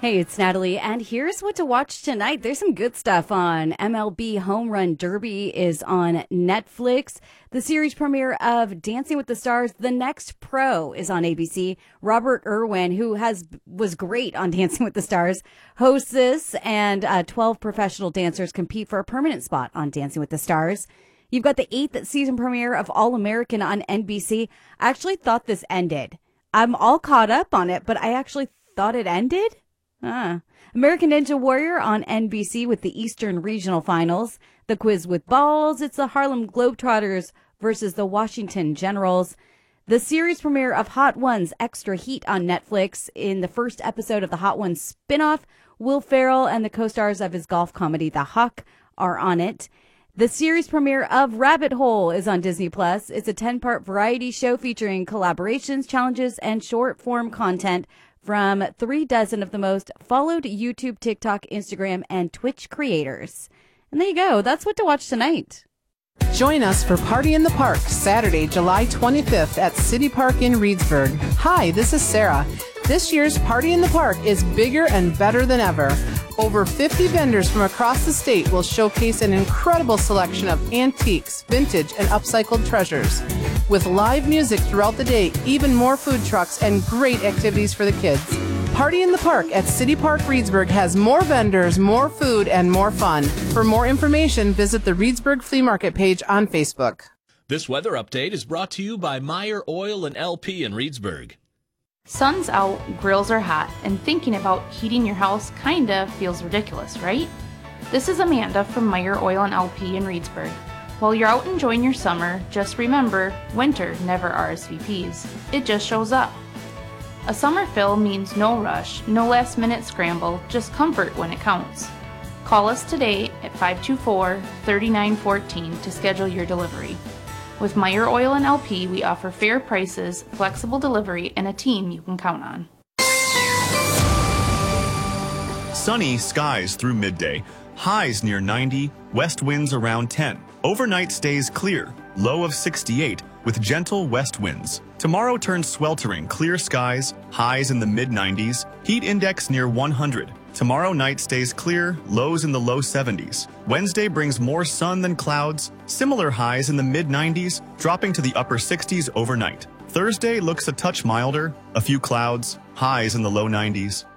Hey, it's Natalie, and here's what to watch tonight. There's some good stuff on. MLB Home Run Derby is on Netflix. The series premiere of Dancing with the Stars, The Next Pro, is on ABC. Robert Irwin, who was great on Dancing with the Stars, hosts this, and 12 professional dancers compete for a permanent spot on Dancing with the Stars. You've got the 8th season premiere of All American on NBC. I actually thought this ended. I'm all caught up on it, but I actually thought it ended. American Ninja Warrior on NBC with the Eastern Regional Finals. The Quiz with Balls. It's the Harlem Globetrotters versus the Washington Generals. The series premiere of Hot Ones Extra Heat on Netflix. In the first episode of the Hot Ones spinoff, Will Ferrell and the co-stars of his golf comedy The Hawk are on it. The series premiere of Rabbit Hole is on Disney+. It's a 10-part variety show featuring collaborations, challenges, and short-form content from 36 of the most followed YouTube, TikTok, Instagram, and Twitch creators. And there you go. That's what to watch tonight. Join us for Party in the Park, Saturday, July 25th at City Park in Reedsburg. Hi, this is Sarah. This year's Party in the Park is bigger and better than ever. Over 50 vendors from across the state will showcase an incredible selection of antiques, vintage, and upcycled treasures. With live music throughout the day, even more food trucks, and great activities for the kids. Party in the Park at City Park Reedsburg has more vendors, more food, and more fun. For more information, visit the Reedsburg Flea Market page on Facebook. This weather update is brought to you by Meyer Oil and LP in Reedsburg. Sun's out, grills are hot, and thinking about heating your house kinda feels ridiculous, right? This is Amanda from Meyer Oil and LP in Reedsburg. While you're out enjoying your summer, just remember, winter never RSVPs. It just shows up. A summer fill means no rush, no last minute scramble, just comfort when it counts. Call us today at 524-3914 to schedule your delivery. With Meyer Oil and LP, we offer fair prices, flexible delivery, and a team you can count on. Sunny skies through midday. Highs near 90, west winds around 10. Overnight stays clear, low of 68, with gentle west winds. Tomorrow turns sweltering, clear skies, highs in the mid-90s, heat index near 100. Tomorrow night stays clear, lows in the low 70s. Wednesday brings more sun than clouds, similar highs in the mid-90s, dropping to the upper 60s overnight. Thursday looks a touch milder, a few clouds, highs in the low 90s.